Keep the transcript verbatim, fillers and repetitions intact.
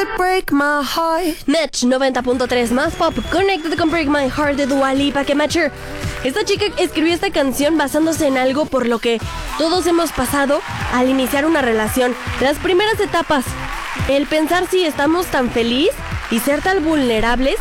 break my heart. Match noventa punto tres más pop, Connected con Break My Heart de Dua Lipa. Que Matcher, esta chica escribió esta canción basándose en algo por lo que todos hemos pasado al iniciar una relación. Las primeras etapas, el pensar si estamos tan feliz y ser tan vulnerables